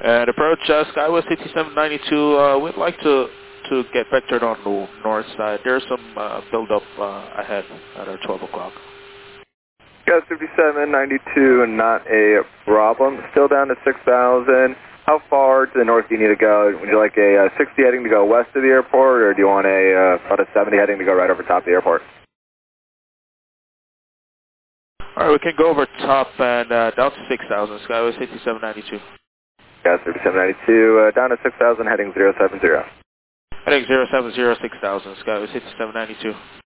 And approach Skywest 8792. We'd like to get vectored on the north side. There's some build-up ahead at our 12 o'clock. Skywest 5792, not a problem. Still down to 6,000. How far to the north do you need to go? Would you like a 60 heading to go west of the airport, or do you want about a 70 heading to go right over top of the airport? All right, we can go over top and down to 6,000. Skywest 8792. Skywest 5792, down to 6,000, heading 070. Heading 070, 6,000. Skywest 8792.